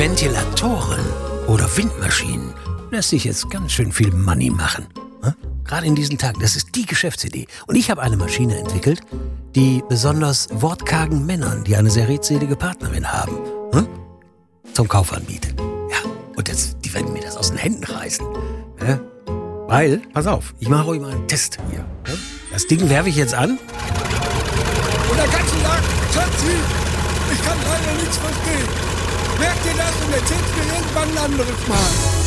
Ventilatoren oder Windmaschinen lässt sich jetzt ganz schön viel Money machen. Gerade in diesen Tagen, das ist die Geschäftsidee. Und ich habe eine Maschine entwickelt, die besonders wortkargen Männern, die eine sehr redselige Partnerin haben, zum Kauf anbietet. Ja, und jetzt, die werden mir das aus den Händen reißen. Weil, pass auf, ich mache euch mal einen Test hier. Das Ding werfe ich jetzt an. Und der ganze sagt, Schatzi, ich kann leider nichts verstehen. Merkt ihr das und erzählt mir irgendwann ein anderes Mal.